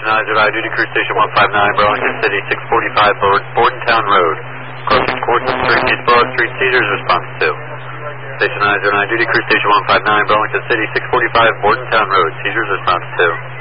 909, duty crew station 159, Burlington City, 645 Bordentown Road. Crossing Courtney Street, East Broad Street, Cedars, response 2. Station 909, duty crew station 159, Burlington City, 645 Bordentown Road, Cedars, response 2.